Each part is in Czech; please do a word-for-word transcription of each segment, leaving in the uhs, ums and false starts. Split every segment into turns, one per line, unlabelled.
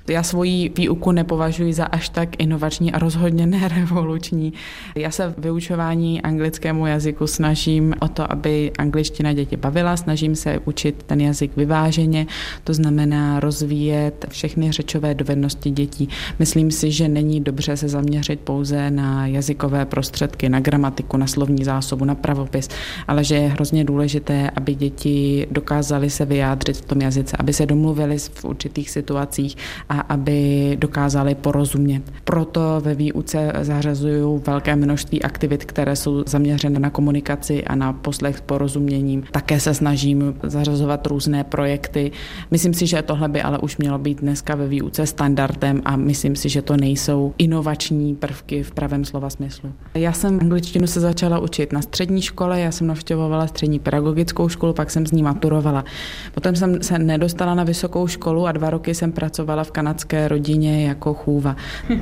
Já svoji výuku nepovažuji za až tak inovační a rozhodně ne revoluční. Já se v vyučování anglickému jazyku snažím o to, aby angličtina děti bavila, snažím se učit ten jazyk vyváženě, to znamená rozvíjet všechny řečové dovednosti dětí. Myslím si, že není dobře se zaměřit pouze na jazykové prostředky, na gramatiku, na slovní zásobu, na pravopis, ale že je hrozně důležité, aby děti dokázaly se vyjádřit v tom jazyce, aby se domluvili v určitých situacích a aby dokázali porozumět. Proto ve výuce zařazuju velké množství aktivit, které jsou zaměřené na komunikaci a na poslech s porozuměním. Také se snažím zařazovat různé projekty. Myslím si, že tohle by ale už mělo být dneska ve výuce standardem a myslím si, že to nejsou inovační prvky v pravém slova smyslu. Já jsem angličtinu se začala učit na střední škole, já jsem navštěvovala střední pedagogickou školu, pak jsem z ní maturovala. Potom jsem se nedostala na vysokou školu a dva roky jsem pracovala v kanadské rodině jako chůva.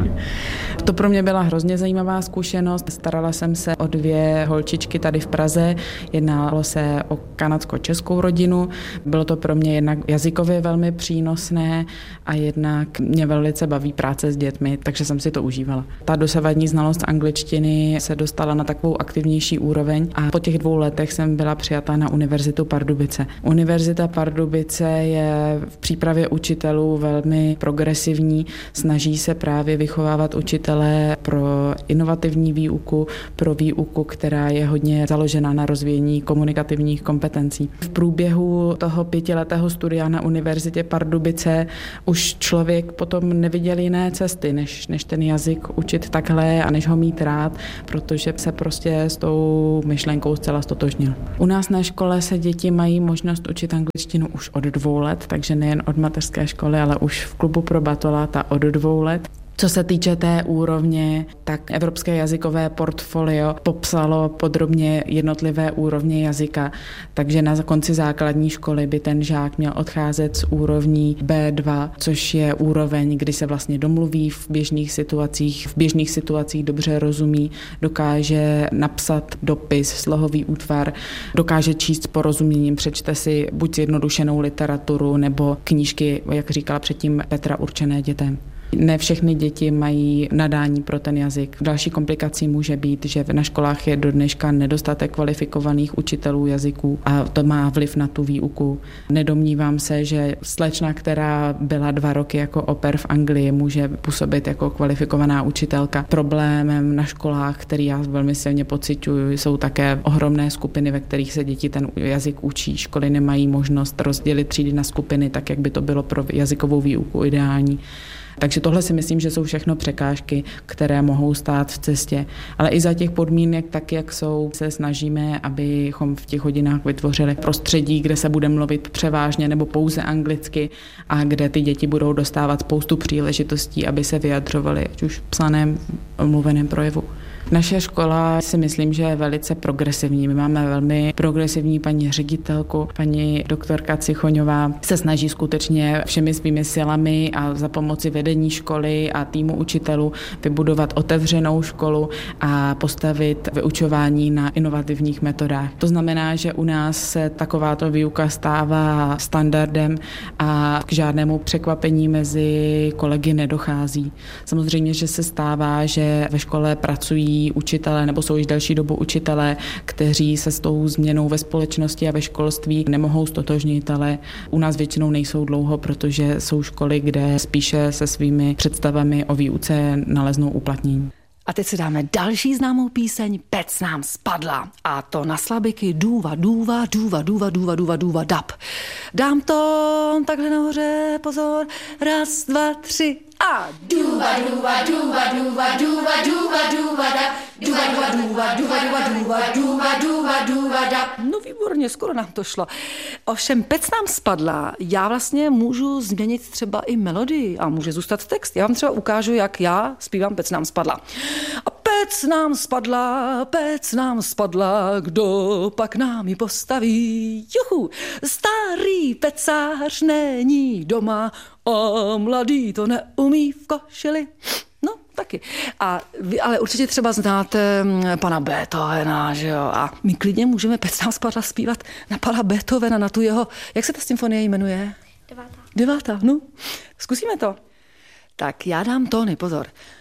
To pro mě byla hrozně zajímavá zkušenost. Starala jsem se o dvě holčičky tady v Praze. Jednalo se o kanadsko-českou rodinu. Bylo to pro mě jednak jazykově velmi přínosné a jednak mě velice baví práce s dětmi, takže jsem si to užívala. Ta dosavadní znalost angličtiny se dostala na takovou aktivnější úroveň a po těch dvou letech jsem byla přijata na Univerzitu Pardubice. Univerzita Pardubice je v přípravě učitelů velmi progresivní, snaží se právě vychovávat učitele pro inovativní výuku, pro výuku, která je hodně založena na rozvíjení komunikativních kompetencí. V průběhu toho pětiletého studia na Univerzitě Pardubice už člověk potom neviděl jiné cesty, než, než ten jazyk učit takhle a než ho mít rád, protože se prostě s tou myšlenkou zcela stotožnil. U nás na škole se děti mají možnost učit angličtinu už od dvou let, takže nejen od mateřské školy, ale už v klubu pro batoláta od dvou let. Co se týče té úrovně, tak Evropské jazykové portfolio popsalo podrobně jednotlivé úrovně jazyka, takže na konci základní školy by ten žák měl odcházet z úrovní bé dva, což je úroveň, kdy se vlastně domluví v běžných situacích, v běžných situacích dobře rozumí, dokáže napsat dopis, slohový útvar, dokáže číst s porozuměním, přečte si buď zjednodušenou literaturu nebo knížky, jak říkala předtím Petra, určené dětem. Ne všechny děti mají nadání pro ten jazyk. Další komplikací může být, že na školách je do dneška nedostatek kvalifikovaných učitelů jazyků a to má vliv na tu výuku. Nedomnívám se, že slečna, která byla dva roky jako au pair v Anglii, může působit jako kvalifikovaná učitelka. Problémem na školách, který já velmi silně pociťuji, jsou také ohromné skupiny, ve kterých se děti ten jazyk učí. Školy nemají možnost rozdělit třídy na skupiny, tak jak by to bylo pro jazykovou výuku ideální. Takže tohle si myslím, že jsou všechno překážky, které mohou stát v cestě. Ale i za těch podmínek, tak jak jsou, se snažíme, abychom v těch hodinách vytvořili prostředí, kde se bude mluvit převážně nebo pouze anglicky a kde ty děti budou dostávat spoustu příležitostí, aby se vyjadřovaly, ať už v psaném, mluveném projevu. Naše škola si myslím, že je velice progresivní. My máme velmi progresivní paní ředitelku, paní doktorka Cichoňová se snaží skutečně všemi svými silami a za pomoci vedení školy a týmu učitelů vybudovat otevřenou školu a postavit vyučování na inovativních metodách. To znamená, že u nás se takováto výuka stává standardem a k žádnému překvapení mezi kolegy nedochází. Samozřejmě, že se stává, že ve škole pracují učitelé nebo jsou již delší dobu učitelé, kteří se s tou změnou ve společnosti a ve školství nemohou stotožnit, ale u nás většinou nejsou dlouho, protože jsou školy, kde spíše se svými představami o výuce naleznou uplatnění.
A teď si dáme další známou píseň Pec nám spadla. A to na slabiky důva, důva, důva, důva, důva, důva, důva, dap. Dám to takhle nahoře, pozor, raz, dva, tři a
důva, důva, důva, důva, důva, důva, důva, dap. Důva, důva, důva, důva, důva, důva, důva, důva, důva, dap.
No výborně, skoro nám to šlo. Ovšem Pec nám spadla. Já vlastně můžu změnit třeba i melodii a může zůstat text. Já vám třeba ukážu, jak já zpívám Pec nám spadla. A pec nám spadla, pec nám spadla, kdo pak nám ji postaví? Juhu, starý pecář není doma, a mladý to neumí v košili. No, taky. A vy ale určitě třeba znáte pana Beethovena, že jo? A my klidně můžeme Pec nám spadla zpívat na pana Beethovena, na tu jeho, jak se ta symfonie jmenuje?
Devátá.
Devátá, no. Zkusíme to. Tak já dám tóny, pozor.